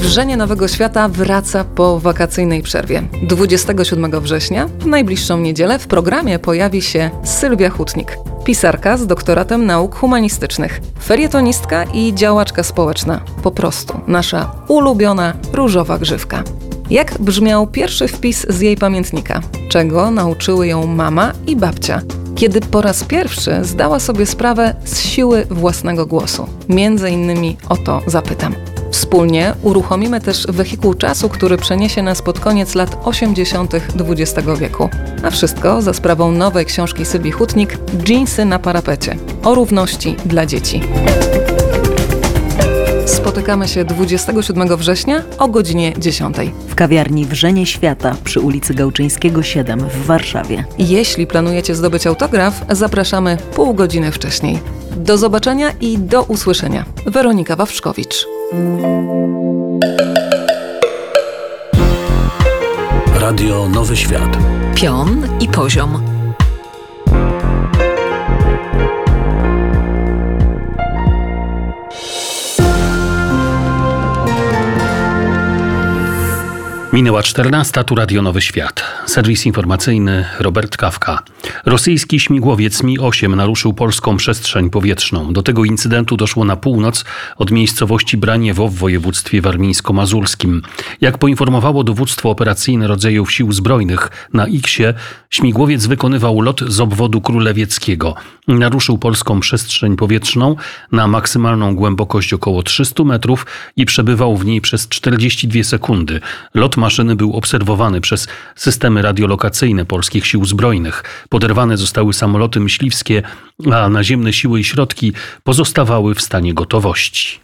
Wrzenie Nowego Świata wraca po wakacyjnej przerwie. 27 września, w najbliższą niedzielę, w programie pojawi się Sylwia Hutnik. Pisarka z doktoratem nauk humanistycznych, felietonistka i działaczka społeczna. Po prostu nasza ulubiona różowa grzywka. Jak brzmiał pierwszy wpis z jej pamiętnika? Czego nauczyły ją mama i babcia? Kiedy po raz pierwszy zdała sobie sprawę z siły własnego głosu? Między innymi o to zapytam. Wspólnie uruchomimy też wehikuł czasu, który przeniesie nas pod koniec lat 80. XX wieku. A wszystko za sprawą nowej książki Sylwii Hutnik „Dżinsy na parapecie” o równości dla dzieci. Spotykamy się 27 września o godzinie 10. W kawiarni Wrzenie Świata przy ulicy Gałczyńskiego 7 w Warszawie. Jeśli planujecie zdobyć autograf, zapraszamy pół godziny wcześniej. Do zobaczenia i do usłyszenia. Weronika Wawrzkowicz. Radio Nowy Świat. Pion i poziom. Minęła 14, tu Radio Nowy Świat. Serwis informacyjny Robert Kawka. Rosyjski śmigłowiec Mi-8 naruszył polską przestrzeń powietrzną. Do tego incydentu doszło na północ od miejscowości Braniewo w województwie warmińsko-mazurskim. Jak poinformowało dowództwo operacyjne rodzajów sił zbrojnych na X-ie, śmigłowiec wykonywał lot z obwodu królewieckiego. Naruszył polską przestrzeń powietrzną na maksymalną głębokość około 300 metrów i przebywał w niej przez 42 sekundy. Lot maszyny był obserwowany przez systemy radiolokacyjne polskich sił zbrojnych. Poderwane zostały samoloty myśliwskie, a naziemne siły i środki pozostawały w stanie gotowości.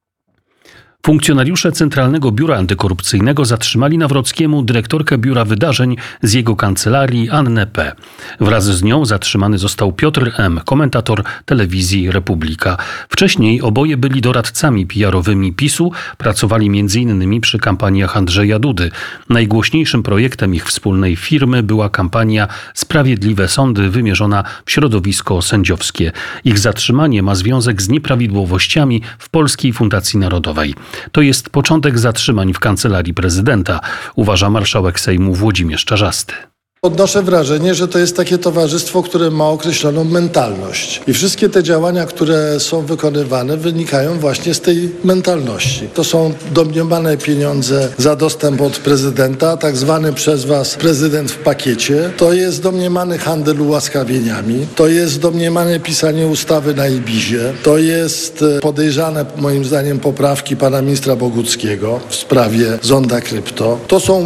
Funkcjonariusze Centralnego Biura Antykorupcyjnego zatrzymali Nawrockiemu dyrektorkę Biura Wydarzeń z jego kancelarii Annę P. Wraz z nią zatrzymany został Piotr M., komentator telewizji Republika. Wcześniej oboje byli doradcami PR-owymi PiS-u, pracowali m.in. przy kampaniach Andrzeja Dudy. Najgłośniejszym projektem ich wspólnej firmy była kampania Sprawiedliwe Sądy wymierzona w środowisko sędziowskie. Ich zatrzymanie ma związek z nieprawidłowościami w Polskiej Fundacji Narodowej. To jest początek zatrzymań w kancelarii prezydenta, uważa marszałek Sejmu Włodzimierz Czarzasty. Odnoszę wrażenie, że to jest takie towarzystwo, które ma określoną mentalność. I wszystkie te działania, które są wykonywane, wynikają właśnie z tej mentalności. To są domniemane pieniądze za dostęp od prezydenta, tak zwany przez was prezydent w pakiecie. To jest domniemany handel ułaskawieniami. To jest domniemane pisanie ustawy na Ibizie. To jest podejrzane, moim zdaniem, poprawki pana ministra Boguckiego w sprawie zonda krypto. To są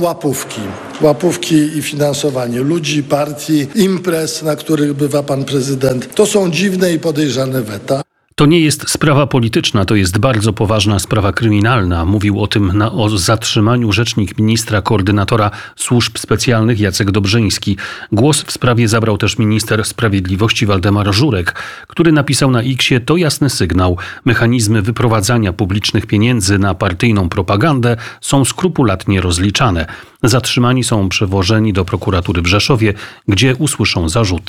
łapówki i finansowanie ludzi, partii, imprez, na których bywa pan prezydent. To są dziwne i podejrzane weta. To nie jest sprawa polityczna, to jest bardzo poważna sprawa kryminalna. Mówił o tym o zatrzymaniu rzecznik ministra koordynatora służb specjalnych Jacek Dobrzyński. Głos w sprawie zabrał też minister sprawiedliwości Waldemar Żurek, który napisał na X-ie: to jasny sygnał. Mechanizmy wyprowadzania publicznych pieniędzy na partyjną propagandę są skrupulatnie rozliczane. Zatrzymani są przewożeni do prokuratury w Rzeszowie, gdzie usłyszą zarzuty.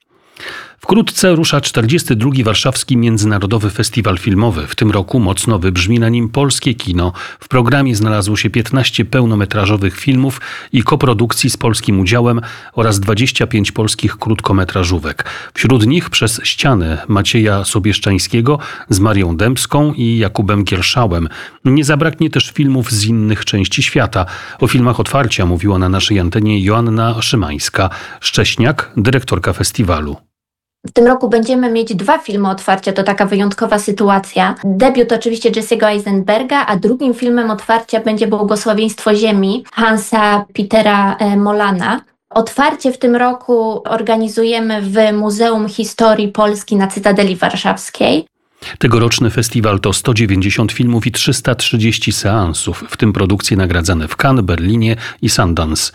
Wkrótce rusza 42. Warszawski Międzynarodowy Festiwal Filmowy. W tym roku mocno wybrzmi na nim polskie kino. W programie znalazło się 15 pełnometrażowych filmów i koprodukcji z polskim udziałem oraz 25 polskich krótkometrażówek. Wśród nich Przez ścianę Macieja Sobieszczańskiego z Marią Dębską i Jakubem Gierszałem. Nie zabraknie też filmów z innych części świata. O filmach otwarcia mówiła na naszej antenie Joanna Szymańska, Szcześniak, dyrektorka festiwalu. W tym roku będziemy mieć 2 filmy otwarcia, to taka wyjątkowa sytuacja. Debiut oczywiście Jesse'ego Eisenberga, a drugim filmem otwarcia będzie Błogosławieństwo Ziemi Hansa Petera Molana. Otwarcie w tym roku organizujemy w Muzeum Historii Polski na Cytadeli Warszawskiej. Tegoroczny festiwal to 190 filmów i 330 seansów, w tym produkcje nagradzane w Cannes, Berlinie i Sundance.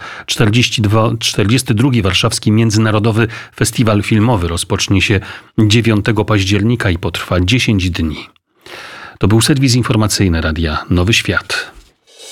42. Warszawski Międzynarodowy Festiwal Filmowy rozpocznie się 9 października i potrwa 10 dni. To był serwis informacyjny Radia Nowy Świat.